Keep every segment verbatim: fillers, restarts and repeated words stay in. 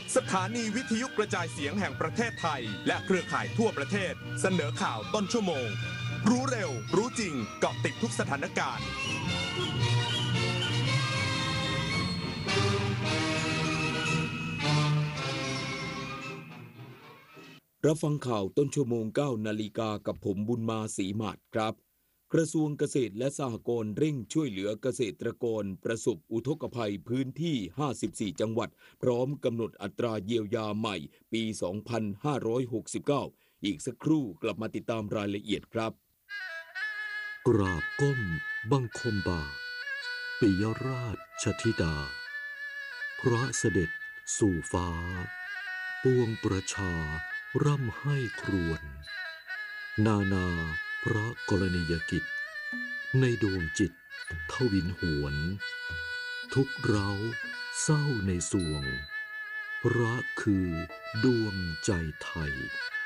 สถานีวิทยุกระจายเสียงแห่งประเทศไทยและเครือข่ายทั่วประเทศเสนอข่าวต้นชั่วโมงรู้เร็วรู้จริงเกาะติดทุกสถานการณ์รับฟังข่าวต้นชั่วโมงเก้านาฬิกากับผมบุญมาศรีหมาดครับกระทรวงเกษตรและสหกรณ์เร่งช่วยเหลือเกษตรกรประสบอุทกภัยพื้นที่ห้าสิบสี่จังหวัดพร้อมกำหนดอัตราเยียวยาใหม่ปีสองพันห้าร้อยหกสิบเก้าอีกสักครู่กลับมาติดตามรายละเอียดครับกราบก้มบังคมบาทปิยราชธิดาพระเสด็จสู่ฟ้าปวงประชาร่ำให้ครวญนานาพระกรณียกิจในดวงจิตทวินหวนทุกเร้าเศร้าในสวงพระคือดวงใจไทย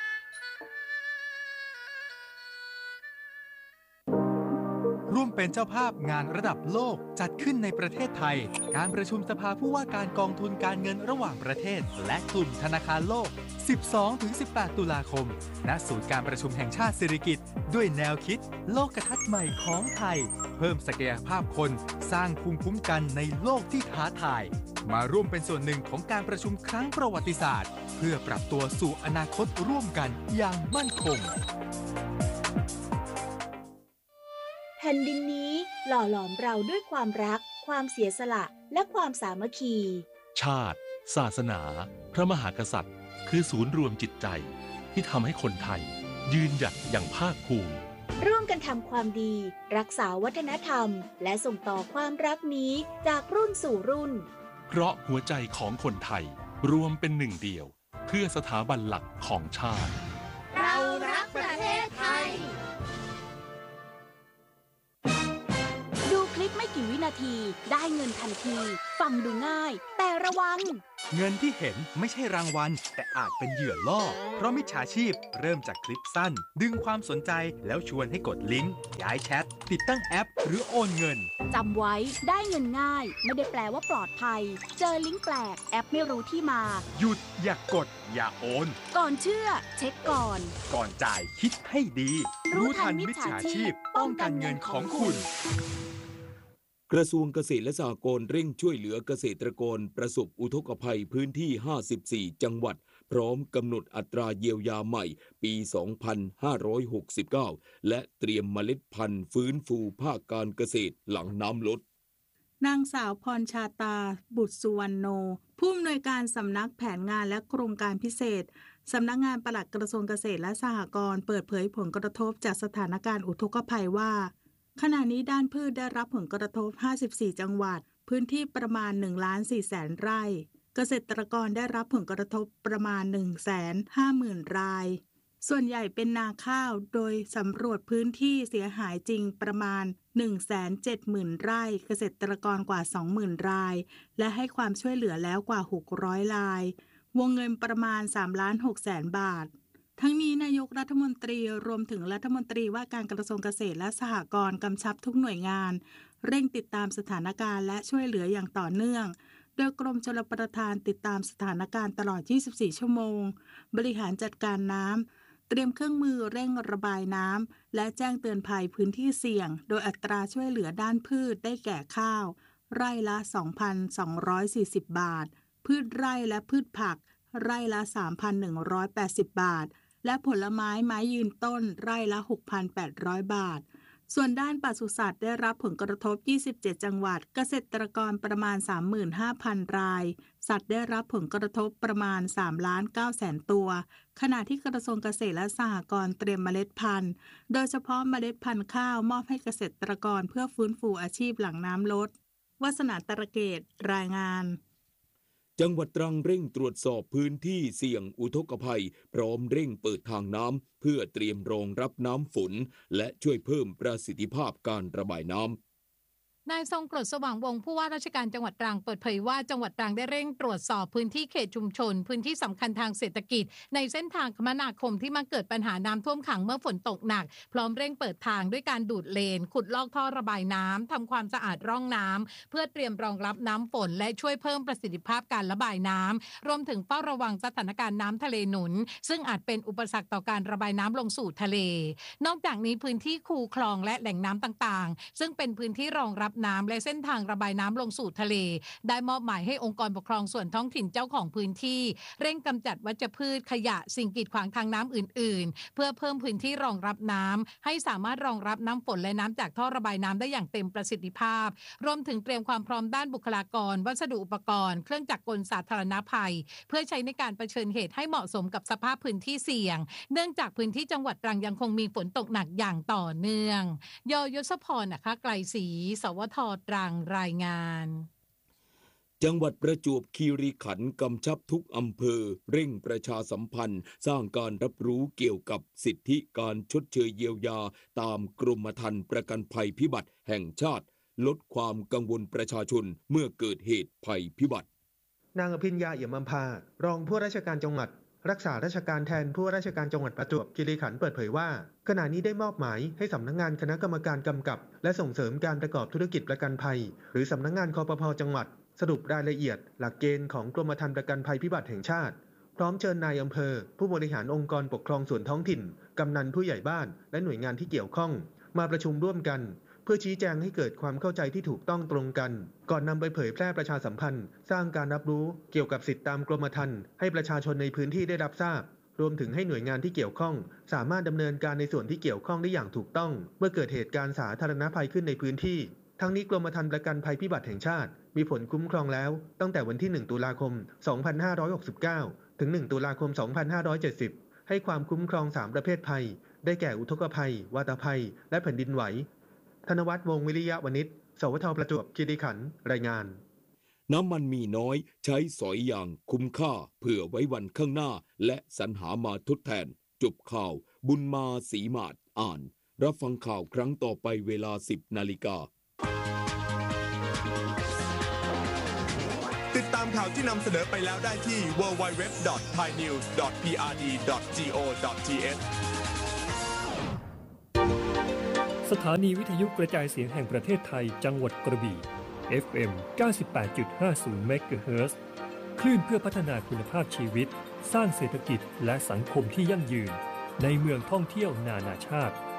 ร่วมเป็นเจ้าภาพงานระดับโลกจัดขึ้นในประเทศไทยการประชุมสภาผู้ว่าการกองทุนการเงินระหว่างประเทศและกลุ่มธนาคารโลก สิบสองถึงสิบแปด ตุลาคมณศูนย์การประชุมแห่งชาติสิริกิติ์ด้วยแนวคิดโลกทัศน์ใหม่ของไทยเพิ่มศักยภาพคนสร้างภูมิคุ้มกันในโลกที่ท้าทายมาร่วมเป็นส่วนหนึ่งของการประชุมครั้งประวัติศาสตร์เพื่อปรับตัวสู่อนาคตร่วมกันอย่างมั่นคงแผ่นดินนี้หล่อหลอมเราด้วยความรักความเสียสละและความสามัคคีชาติศาสนาพระมหากษัตริย์คือศูนย์รวมจิตใจที่ทำให้คนไทยยืนหยัดอย่างภาคภูมิร่วมกันทำความดีรักษาวัฒนธรรมและส่งต่อความรักนี้จากรุ่นสู่รุ่นเพราะหัวใจของคนไทยรวมเป็นหนึ่งเดียวเพื่อสถาบันหลักของชาติเรารักประเทศไทยดูคลิปไม่กี่วินาทีได้เงินทันทีฟังดูง่ายแต่ระวังเงินที่เห็นไม่ใช่รางวัลแต่อาจเป็นเหยื่อล่อเพราะมิจฉาชีพเริ่มจากคลิปสั้นดึงความสนใจแล้วชวนให้กดลิงก์ย้ายแชทติดตั้งแอปหรือโอนเงินจำไว้ได้เงินง่ายไม่ได้แปลว่าปลอดภัยเจอลิงก์แปลกแอปไม่รู้ที่มาหยุดอย่ากกดอย่าโอนก่อนเชื่อเช็คก่อนก่อนจ่ายคิดให้ดีรู้ทันมิจฉาชีพป้องกันเงินของคุณกระทรวงเกษตรและสหกรณ์เร่งช่วยเหลือเกษตรกรประสบอุทกภัยพื้นที่ห้าสิบสี่จังหวัดพร้อมกำหนดอัตราเยียวยาใหม่ปีสองพันห้าร้อยหกสิบเก้าและเตรียมเมล็ดพันธุ์ฟื้นฟูภาคการเกษตรหลังน้ำลดนางสาวพรชาตาบุตรสุวรรณโนผู้อำนวยการสำนักแผนงานและโครงการพิเศษสำนักงานปลัดกระทรวงเกษตรและสหกรณ์เปิดเผยผลกระทบจากสถานการณ์อุทกภัยว่าขณะนี้ด้านพืชได้รับผลกระทบห้าสิบสี่จังหวัดพื้นที่ประมาณ หนึ่งล้านสี่แสน ไร่เกษตรกรได้รับผลกระทบประมาณ หนึ่งแสนห้าหมื่น รายส่วนใหญ่เป็นนาข้าวโดยสำรวจพื้นที่เสียหายจริงประมาณ หนึ่งแสนเจ็ดหมื่น ไร่เกษตรกรกว่า สองหมื่น รายและให้ความช่วยเหลือแล้วกว่าหกร้อยรายวงเงินประมาณ สามล้านหกแสน บาททั้งนี้นายกรัฐมนตรีรวมถึงรัฐมนตรีว่าการกระทรวงเกษตรและสหกรณ์กำชับทุกหน่วยงานเร่งติดตามสถานการณ์และช่วยเหลืออย่างต่อเนื่องโดยกรมชลประทานติดตามสถานการณ์ตลอดยี่สิบสี่ชั่วโมงบริหารจัดการน้ำเตรียมเครื่องมือเร่งระบายน้ำและแจ้งเตือนภัยพื้นที่เสี่ยงโดยอัตราช่วยเหลือด้านพืชได้แก่ข้าวไร่ละ สองพันสองร้อยสี่สิบ บาทพืชไร่และพืชผักไร่ละ สามพันหนึ่งร้อยแปดสิบ บาทและผลไม้ไม้ยืนต้นไร่ละ หกพันแปดร้อย บาทส่วนด้านปศุสัตว์ได้รับผลกระทบยี่สิบเจ็ดจังหวัดเกษตรกรประมาณ สามหมื่นห้าพัน รายสัตว์ได้รับผลกระทบประมาณ สามล้านเก้าแสน ตัวขณะที่กระทรวงเกษตรและสหกรณ์เตรียมเมล็ดพันธุ์โดยเฉพาะเมล็ดพันธุ์ข้าวมอบให้เกษตรกรเพื่อฟื้นฟูอาชีพหลังน้ำลดวาสนาตระเกตรายงานจังหวัดตรังเร่งตรวจสอบพื้นที่เสี่ยงอุทกภัยพร้อมเร่งเปิดทางน้ำเพื่อเตรียมรองรับน้ำฝนและช่วยเพิ่มประสิทธิภาพการระบายน้ำนายทรงกรดสว่างวงศ์ผู้ว่าราชการจังหวัดตรังเปิดเผยว่าจังหวัดตรังได้เร่งตรวจสอบพื้นที่เขตชุมชนพื้นที่สำคัญทางเศรษฐกิจในเส้นทางคมนาคมที่มาเกิดปัญหาน้ำท่วมขังเมื่อฝนตกหนักพร้อมเร่งเปิดทางด้วยการดูดเลนขุดลอกท่อระบายน้ำทำความสะอาดร่องน้ำเพื่อเตรียมรองรับน้ำฝนและช่วยเพิ่มประสิทธิภาพการระบายน้ำรวมถึงเฝ้าระวังสถานการณ์น้ำทะเลหนุนซึ่งอาจเป็นอุปสรรคต่อการระบายน้ำลงสู่ทะเลนอกจากนี้พื้นที่คูคลองและแหล่งน้ำต่างๆซึ่งเป็นพื้นที่รองรับน้ำและเส้นทางระบายน้ำลงสู่ทะเลได้มอบหมายให้องค์กรปกครองส่วนท้องถิ่นเจ้าของพื้นที่เร่งกำจัดวัชพืชขยะสิ่งกีดขวางทางน้ำอื่นๆเพื่อเพิ่มพื้นที่รองรับน้ำให้สามารถรองรับน้ำฝนและน้ำจากท่อระบายน้ำได้อย่างเต็มประสิทธิภาพรวมถึงเตรียมความพร้อมด้านบุคลากรวัสดุอุปกรณ์เครื่องจักรกลสาธารณภัยเพื่อใช้ในการเผชิญเหตุให้เหมาะสมกับสภาพพื้นที่เสี่ยงเนื่องจากพื้นที่จังหวัดตรังยังคงมีฝนตกหนักอย่างต่อเนื่องยยศพรนะคะไกลศรีสวทตรังรายงานจังหวัดประจวบคีรีขันธ์กำชับทุกอำเภอเร่งประชาสัมพันธ์สร้างการรับรู้เกี่ยวกับสิทธิการชดเชยเยียวยาตามกรมธรรม์ประกันภัยพิบัติแห่งชาติลดความกังวลประชาชนเมื่อเกิดเหตุภัยพิบัตินางอภิญญาเอี่ยมอำภารองผู้ว่าราชการจังหวัดรักษาราชการแทนผู้ว่าราชการจังหวัดประจวบคีรีขันธ์เปิดเผยว่าขณะนี้ได้มอบหมายให้สำนักงานคณะกรรมการกำกับและส่งเสริมการประกอบธุรกิจประกันภัยหรือสำนักงานคปภ.จังหวัดสรุปรายละเอียดหลักเกณฑ์ของกรมธรรม์ประกันภัยพิบัติแห่งชาติพร้อมเชิญนายอำเภอผู้บริหารองค์กรปกครองส่วนท้องถิ่นกำนันผู้ใหญ่บ้านและหน่วยงานที่เกี่ยวข้องมาประชุมร่วมกันเพื่อชี้แจงให้เกิดความเข้าใจที่ถูกต้องตรงกันก่อนนำไปเผยแพร่ประชาสัมพันธ์สร้างการรับรู้เกี่ยวกับสิทธิตามกรมธรรม์ให้ประชาชนในพื้นที่ได้รับทราบรวมถึงให้หน่วยงานที่เกี่ยวข้องสามารถดำเนินการในส่วนที่เกี่ยวข้องได้อย่างถูกต้องเมื่อเกิดเหตุการณ์สาธารณภัยขึ้นในพื้นที่ทั้งนี้กรมธรรม์ประกันภัยพิบัติแห่งชาติมีผลคุ้มครองแล้วตั้งแต่วันที่หนึ่งตุลาคมสองพันห้าร้อยหกสิบเก้าถึงหนึ่งตุลาคมสองพันห้าร้อยเจ็ดสิบให้ความคุ้มครองสามประเภทภัยได้แก่อุทกภัยวาตภัยและแผ่นดินไหวธนวัฒน์วงศ์วิริยะวณิชสวทประจวบคีรีขันธ์รายงานน้ำมันมีน้อยใช้สอยอย่างคุ้มค่าเผื่อไว้วันข้างหน้าและสรรหามาทดแทนจบข่าวบุญมาศรีมาศอ่านรับฟังข่าวครั้งต่อไปเวลา สิบนาฬิกาติดตามข่าวที่นำเสนอไปแล้วได้ที่ ดับเบิลยู ดับเบิลยู ดับเบิลยู ดอท ไทยนิวส์ ดอท พี อาร์ ดี ดอท จี โอ ดอท ที เอชสถานีวิทยุกระจายเสียงแห่งประเทศไทยจังหวัดกระบี่ เอฟ เอ็ม เก้าสิบแปดจุดห้าศูนย์ เมกะเฮิรตซ์ คลื่นเพื่อพัฒนาคุณภาพชีวิตสร้างเศรษฐกิจและสังคมที่ยั่งยืนในเมืองท่องเที่ยวนานาชาติ